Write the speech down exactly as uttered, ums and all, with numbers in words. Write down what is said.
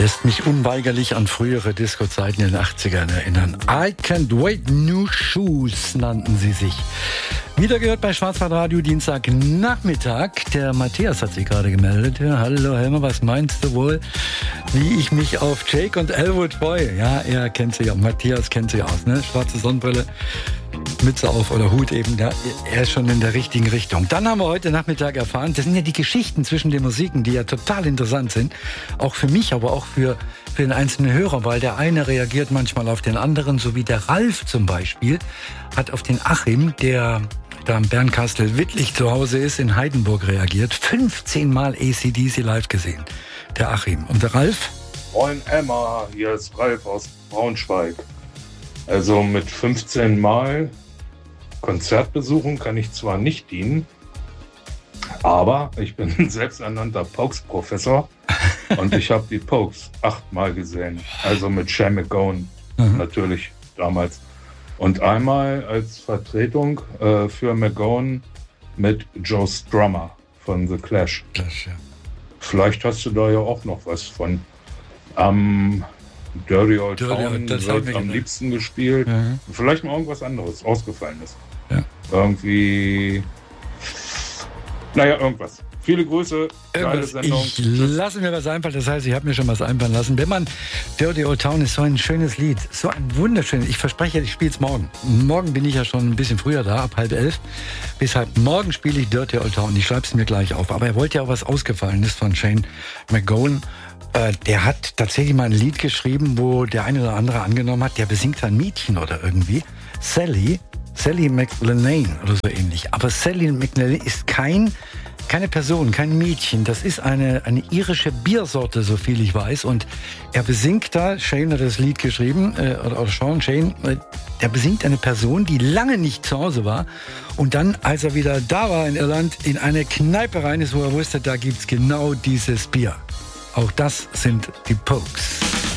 lässt mich unweigerlich an frühere Disco-Zeiten in den achtzigern erinnern. I Can't Wait, New Shoes nannten sie sich. Wieder gehört bei Schwarzwaldradio Dienstagnachmittag. Der Matthias hat sich gerade gemeldet. Ja, hallo Helmer, was meinst du wohl, wie ich mich auf Jake und Elwood freue? Ja, er kennt sich auch. Matthias kennt sich aus, ne? Schwarze Sonnenbrille, Mütze auf oder Hut eben. Ja, er ist schon in der richtigen Richtung. Dann haben wir heute Nachmittag erfahren, das sind ja die Geschichten zwischen den Musiken, die ja total interessant sind. Auch für mich, aber auch für, für den einzelnen Hörer, weil der eine reagiert manchmal auf den anderen, so wie der Ralf zum Beispiel hat auf den Achim, der da am Bernkastel-Wittlich zu Hause ist, in Heidenburg reagiert. fünfzehn Mal A C D C live gesehen, der Achim. Und der Ralf? Moin Emma, hier ist Ralf aus Braunschweig. Also mit fünfzehn Mal Konzertbesuchen kann ich zwar nicht dienen, aber ich bin ein selbsternannter Pokes-Professor und ich habe die Pokes achtmal gesehen. Also mit Shane MacGowan mhm. natürlich damals. Und einmal als Vertretung äh, für MacGowan mit Joe Strummer von The Clash. Clash, ja. Vielleicht hast du da ja auch noch was von. Am Dirty Old Dirty Town Old, das wird hab ich am gedacht. liebsten gespielt. Mhm. Vielleicht mal irgendwas anderes, ausgefallen ist. Ja. Irgendwie, naja, irgendwas. Viele Grüße, geile Sendung. Ich lasse mir was einfallen, das heißt, ich habe mir schon was einfallen lassen. Wenn man, Dirty Old Town ist so ein schönes Lied, so ein wunderschönes, ich verspreche, ich spiele es morgen. Morgen bin ich ja schon ein bisschen früher da, ab halb elf. Bis halb morgen spiele ich Dirty Old Town, ich schreibe es mir gleich auf. Aber er wollte ja auch was Ausgefallenes von Shane MacGowan. Äh, der hat tatsächlich mal ein Lied geschrieben, wo der eine oder andere angenommen hat, der besingt ein Mädchen oder irgendwie. Sally, Sally McLenane oder so ähnlich. Aber Sally McLenane ist kein... Keine Person, kein Mädchen. Das ist eine, eine irische Biersorte, so viel ich weiß. Und er besingt da, Shane hat das Lied geschrieben, äh, oder, oder Sean Shane, äh, der besingt eine Person, die lange nicht zu Hause war. Und dann, als er wieder da war in Irland, in eine Kneipe rein ist, wo er wusste, da gibt's genau dieses Bier. Auch das sind die Pokes.